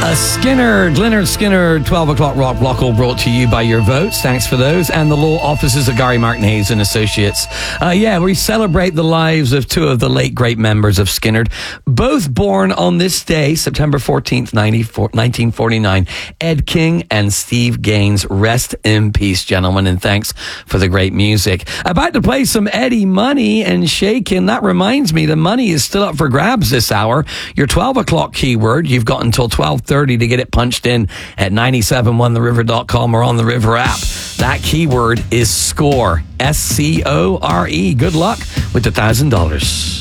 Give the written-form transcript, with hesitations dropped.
Lynyrd Skynyrd, 12 o'clock rock block, all brought to you by your votes. Thanks for those. And the law offices of Gary Martin Hayes and Associates. We celebrate the lives of two of the late great members of Skynyrd, both born on this day, September 14th, 1949. Ed King and Steve Gaines. Rest in peace, gentlemen, and thanks for the great music. About to play some Eddie Money and Shakin'. That reminds me, the money is still up for grabs this hour. Your 12 o'clock keyword, you've got until 12:30 to get it punched in at 971theriver.com or on the River app. That keyword is SCORE. SCORE. Good luck with the $1,000.